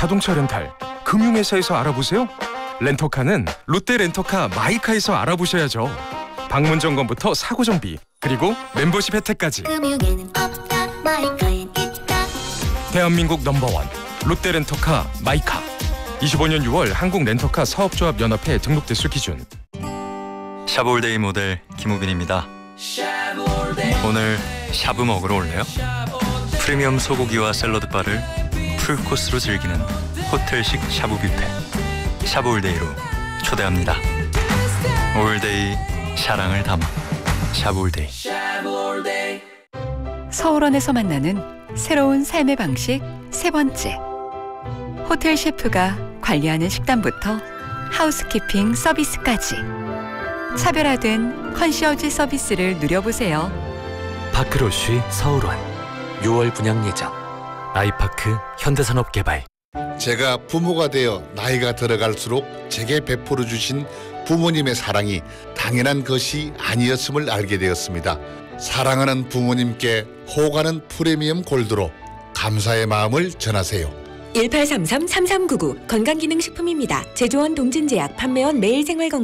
자동차 렌탈, 금융회사에서 알아보세요? 렌터카는 롯데 렌터카 마이카에서 알아보셔야죠. 방문 점검부터 사고 정비, 그리고 멤버십 혜택까지. 금융에는 없다, 마이카엔 있다. 대한민국 넘버원 롯데 렌터카 마이카. 25년 6월 한국 렌터카 사업조합 연합회 등록 대수 기준. 샤브올데이 모델 김우빈입니다. 오늘 샤브 먹으러 올래요? 프리미엄 소고기와 샐러드바를 풀코스로 즐기는 호텔식 샤브 뷔페. 샤브올데이로 초대합니다. 올데이 사랑을 담아 샤브올데이. 서울원에서 만나는 새로운 삶의 방식 세 번째. 호텔 셰프가 관리하는 식단부터 하우스키핑 서비스까지 차별화된 컨시어지 서비스를 누려보세요. 파크로쉬 서울원 6월 분양 예정. 아이파크 현대산업개발. 제가 부모가 되어 나이가 들어갈수록 제게 베풀어 주신 부모님의 사랑이 당연한 것이 아니었음을 알게 되었습니다. 사랑하는 부모님께 호가는 프리미엄 골드로 감사의 마음을 전하세요. 1833-3399 건강기능식품입니다. 제조원 동진제약, 판매원 매일생활건강.